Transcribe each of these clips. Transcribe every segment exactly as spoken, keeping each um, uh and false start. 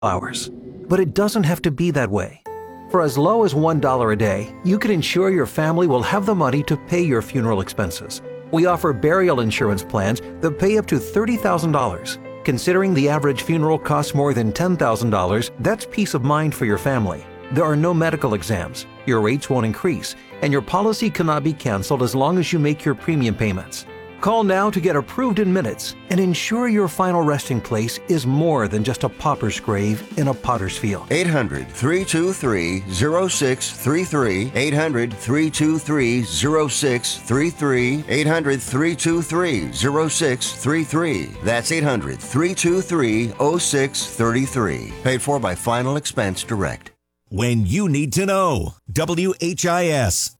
hours. But it doesn't have to be that way. For as low as one dollar a day, you can ensure your family will have the money to pay your funeral expenses. We offer burial insurance plans that pay up to thirty thousand dollars. Considering the average funeral costs more than ten thousand dollars, that's peace of mind for your family. There are no medical exams, your rates won't increase, and your policy cannot be canceled as long as you make your premium payments. Call now to get approved in minutes and ensure your final resting place is more than just a pauper's grave in a potter's field. eight hundred, three two three, zero six three three. eight hundred, three two three, zero six three three. eight hundred, three two three, zero six three three. That's eight hundred, three two three, zero six three three. Paid for by Final Expense Direct. When you need to know. W H I S.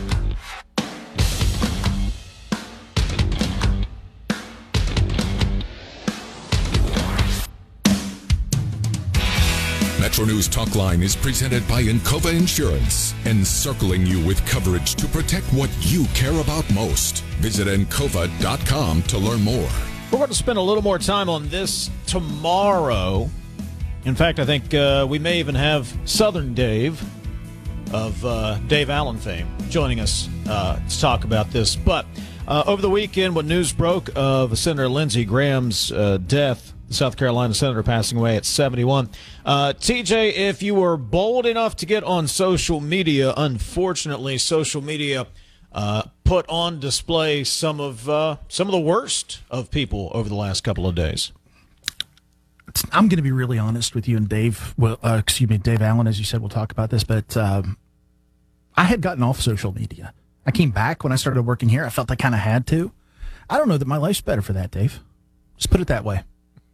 Metro News Talkline is presented by Encova Insurance, encircling you with coverage to protect what you care about most. Visit encova dot com to learn more. We're going to spend a little more time on this tomorrow. In fact, I think uh, we may even have Southern Dave of uh, Dave Allen fame joining us uh, to talk about this. But uh, over the weekend, when news broke of Senator Lindsey Graham's uh, death, the South Carolina senator passing away at seventy-one. Uh, T J, if you were bold enough to get on social media, unfortunately, social media uh, put on display some of uh, some of the worst of people over the last couple of days. I'm going to be really honest with you and Dave. Well, uh, excuse me, Dave Allen, as you said, we'll talk about this. But um, I had gotten off social media. I came back when I started working here. I felt I kind of had to. I don't know that my life's better for that, Dave. Just put it that way.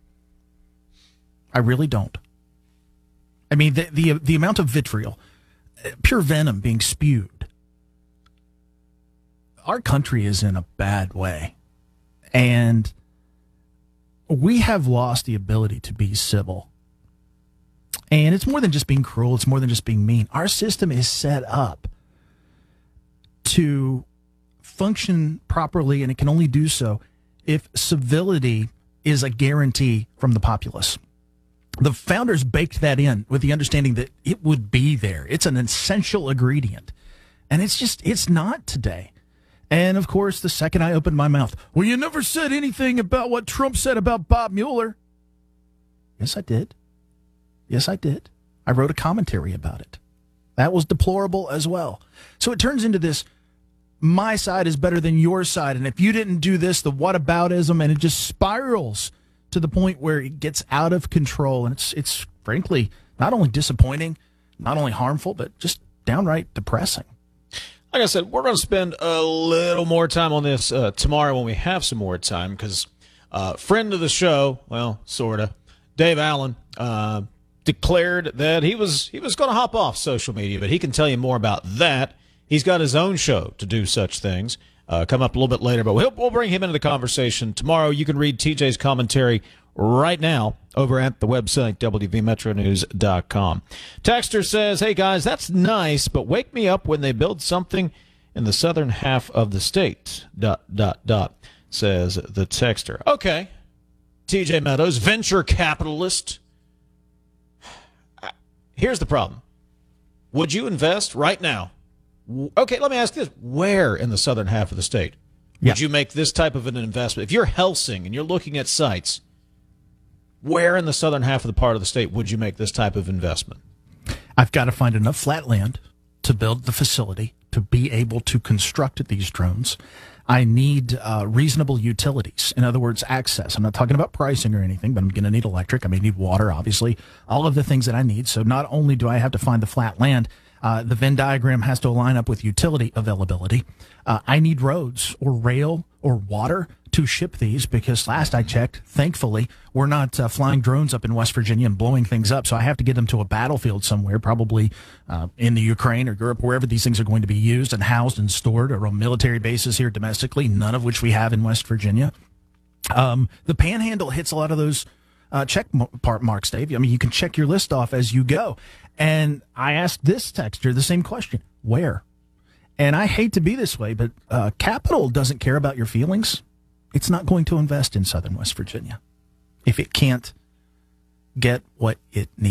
I really don't. I mean, the, the the amount of vitriol, pure venom being spewed. Our country is in a bad way. And we have lost the ability to be civil. And it's more than just being cruel. It's more than just being mean. Our system is set up to function properly, and it can only do so if civility is a guarantee from the populace. The founders baked that in with the understanding that it would be there. It's an essential ingredient. And it's just, it's not today. And, of course, the second I opened my mouth, well, you never said anything about what Trump said about Bob Mueller. Yes, I did. Yes, I did. I wrote a commentary about it. That was deplorable as well. So it turns into this, my side is better than your side. And if you didn't do this, the whataboutism, and it just spirals to the point where it gets out of control. And it's, it's frankly, not only disappointing, not only harmful, but just downright depressing. Like I said, we're going to spend a little more time on this uh, tomorrow when we have some more time, because uh, friend of the show, well, sort of, Dave Allen, uh, declared that he was he was going to hop off social media, but he can tell you more about that. He's got his own show to do such things. Uh, come up a little bit later, but we'll, we'll bring him into the conversation tomorrow. You can read T J's commentary right now over at the website, W V metro news dot com. Texter says, hey, guys, that's nice, but wake me up when they build something in the southern half of the state, dot, dot, dot, says the texter. Okay, T J Meadows, venture capitalist. Here's the problem. Would you invest right now? Okay, let me ask this. Where in the southern half of the state would yeah. you make this type of an investment? If you're Helsing and you're looking at sites, where in the southern half of the part of the state would you make this type of investment? I've got to find enough flat land to build the facility, to be able to construct these drones. I need uh, reasonable utilities. In other words, access. I'm not talking about pricing or anything, but I'm going to need electric. I may need water, obviously, all of the things that I need. So not only do I have to find the flat land, uh, the Venn diagram has to line up with utility availability. Uh, I need roads or rail or water to ship these, because last I checked, thankfully, we're not uh, flying drones up in West Virginia and blowing things up. So I have to get them to a battlefield somewhere, probably uh, in the Ukraine or Europe, wherever these things are going to be used and housed and stored, or on military bases here domestically, none of which we have in West Virginia. Um, the Panhandle hits a lot of those uh, check part marks, Dave. I mean, you can check your list off as you go. And I asked this texter the same question: where? And I hate to be this way, but uh, capital doesn't care about your feelings. It's not going to invest in southern West Virginia if it can't get what it needs.